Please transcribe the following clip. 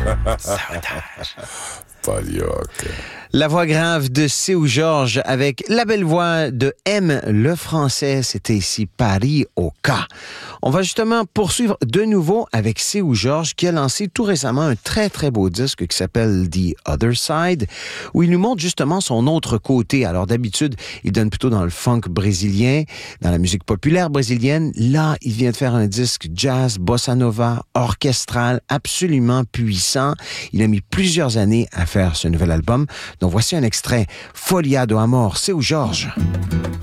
Sabotage. Palioque. La voix grave de Seu Georges avec la belle voix de M. Le Français. C'était ici Paris au cas. On va justement poursuivre de nouveau avec Seu Georges qui a lancé tout récemment un très très beau disque qui s'appelle The Other Side où il nous montre justement son autre côté. Alors d'habitude, il donne plutôt dans le funk brésilien, dans la musique populaire brésilienne. Là, il vient de faire un disque jazz, bossa nova, orchestral, absolument puissant. Il a mis plusieurs années à faire ce nouvel album. Donc voici un extrait, Folia do Amor, Seu Georges.